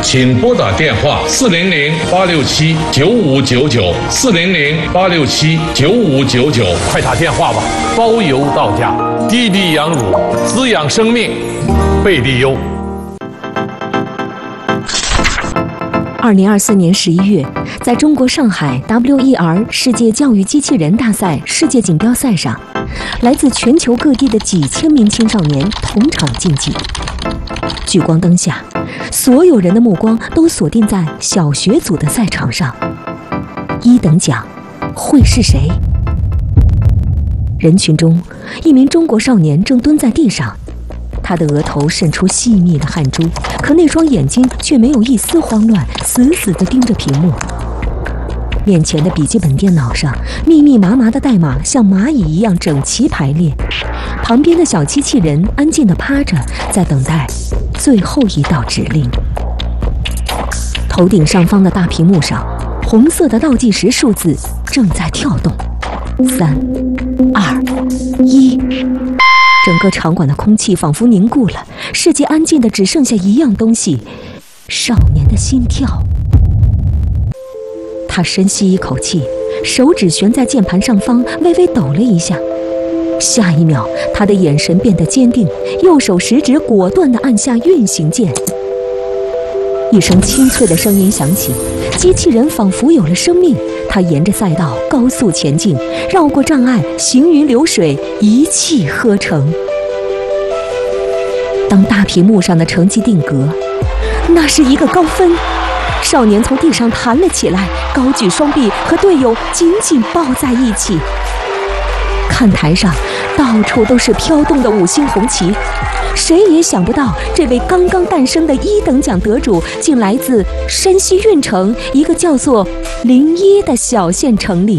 请拨打电话400-867-9599，400-867-9599，快打电话吧，包邮到家。滴滴羊乳，滋养生命，贝利优。 2024年11月，在中国上海 WER 世界教育机器人大赛世界锦标赛上，来自全球各地的几千名青少年同场竞技。聚光灯下，所有人的目光都锁定在小学组的赛场上。1等奖会是谁？人群中，一名中国少年正蹲在地上，他的额头渗出细密的汗珠，可那双眼睛却没有一丝慌乱，死死地盯着屏幕。面前的笔记本电脑上，密密麻麻的代码像蚂蚁一样整齐排列，旁边的小机器人安静地趴着，在等待最后一道指令。头顶上方的大屏幕上，红色的倒计时数字正在跳动，3、2、1。整个场馆的空气仿佛凝固了，世界安静的只剩下一样东西：少年的心跳。他深吸一口气，手指悬在键盘上方，微微抖了一下。下一秒，他的眼神变得坚定，右手食指果断地按下运行键。一声清脆的声音响起，机器人仿佛有了生命，它沿着赛道高速前进，绕过障碍，行云流水，一气呵成。当大屏幕上的成绩定格，那是一个高分。少年从地上弹了起来，高举双臂和队友紧紧抱在一起。看台上到处都是飘动的5星红旗，谁也想不到这位刚刚诞生的1等奖得主竟来自山西运城一个叫做01的小县城里。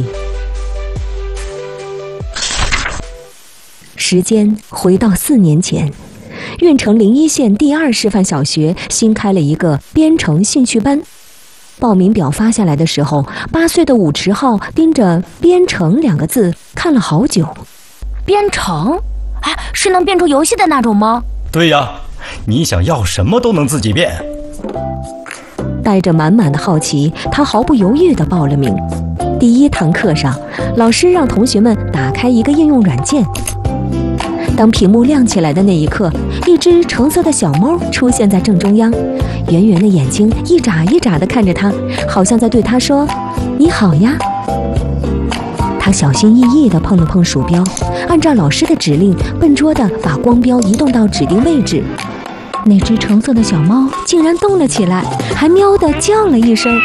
时间回到4年前，运城01县第2师范小学新开了一个编程兴趣班。报名表发下来的时候，8岁的武池浩盯着编程2个字看了好久。 编程？哎，是能编出游戏的那种吗？ 对呀，你想要什么都能自己变。 带着满满的好奇，他毫不犹豫地报了名。第1堂课上，老师让同学们打开一个应用软件。当屏幕亮起来的那一刻，一只橙色的小猫出现在正中央，圆圆的眼睛一眨一眨地看着他，好像在对他说：“你好呀。”他小心翼翼地碰了碰鼠标，按照老师的指令，笨拙地把光标移动到指定位置。那只橙色的小猫竟然动了起来，还喵地叫了一声。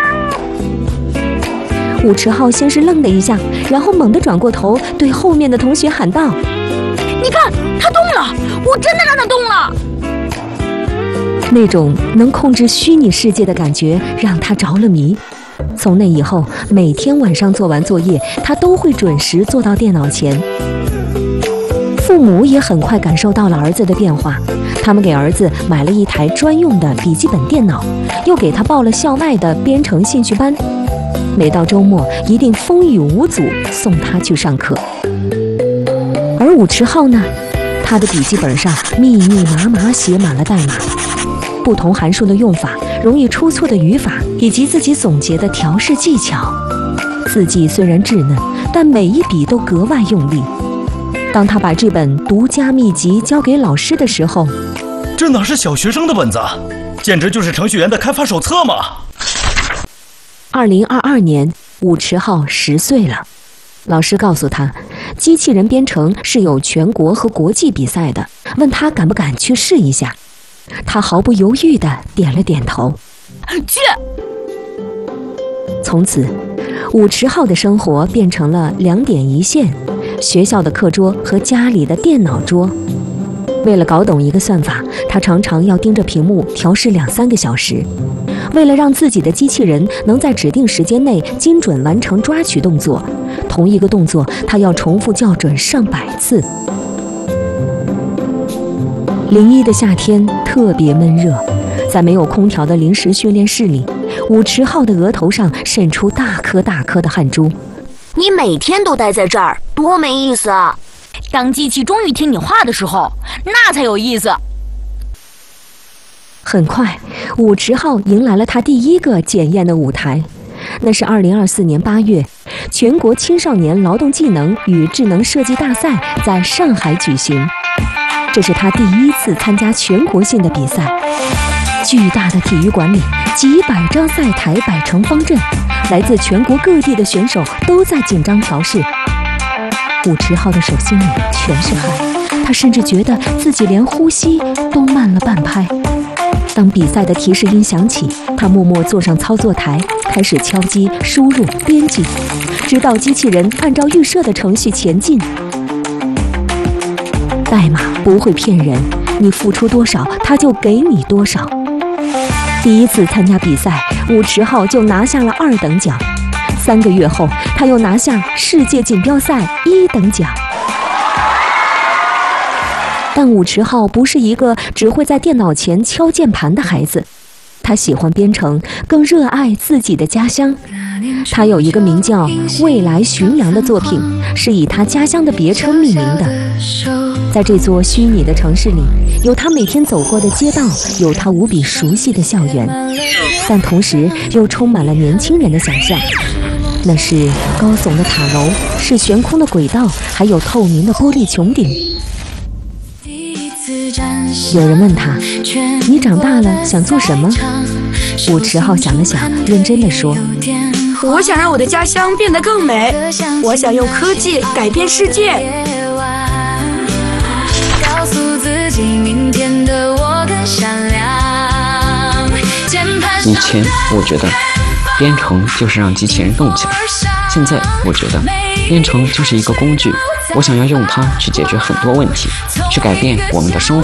武池浩先是愣了一下，然后猛地转过头，对后面的同学喊道：“ 你看，它动了！我真的让它动了！” 那种能控制虚拟世界的感觉让他着了迷。从那以后，每天晚上做完作业，他都会准时坐到电脑前。父母也很快感受到了儿子的变化，他们给儿子买了一台专用的笔记本电脑，又给他报了校外的编程兴趣班。每到周末，一定风雨无阻送他去上课。而武池浩呢，他的笔记本上密密麻麻写满了代码，不同函数的用法、容易出错的语法，以及自己总结的调试技巧。字迹虽然稚嫩，但每一笔都格外用力。当他把这本独家秘籍交给老师的时候， 这哪是小学生的本子，简直就是程序员的开发手册嘛 ！2022年，武池浩10岁了。老师告诉他，机器人编程是有全国和国际比赛的，问他敢不敢去试一下。他毫不犹豫地点了点头， 去。 从此，武池浩的生活变成了2点一线，学校的课桌和家里的电脑桌。为了搞懂一个算法，他常常要盯着屏幕调试2-3个小时。为了让自己的机器人能在指定时间内精准完成抓取动作，同一个动作他要重复校准上百次。01的夏天特别闷热，在没有空调的临时训练室里，武池浩的额头上渗出大颗大颗的汗珠。 你每天都待在这儿，多没意思啊！当机器终于听你话的时候，那才有意思。 很快，武池浩迎来了他第一个检验的舞台，那是2024年8月，全国青少年劳动技能与智能设计大赛在上海举行。这是他第一次参加全国性的比赛。巨大的体育馆里，几百张赛台摆成方阵，来自全国各地的选手都在紧张调试。武池浩的手心里全是汗，他甚至觉得自己连呼吸都慢了半拍。当比赛的提示音响起，他默默坐上操作台，开始敲击、输入、编辑，直到机器人按照预设的程序前进。代码不会骗人，你付出多少，它就给你多少。第一次参加比赛，武池浩就拿下了2等奖。3个月后，他又拿下世界锦标赛1等奖。但武池浩不是一个只会在电脑前敲键盘的孩子，他喜欢编程，更热爱自己的家乡。他有一个名叫《未来寻良》的作品，是以他家乡的别称命名的。在这座虚拟的城市里，有他每天走过的街道，有他无比熟悉的校园，但同时又充满了年轻人的想象。那是高耸的塔楼，是悬空的轨道，还有透明的玻璃穹顶。有人问他：“你长大了想做什么？”武池浩想了想，认真地说：“ 我想让我的家乡变得更美，我想用科技改变世界。” 告诉自己，明天的我更闪亮。 以前我觉得编程就是让机器人动起来，现在我觉得编程就是一个工具，我想要用它去解决很多问题，去改变我们的生活。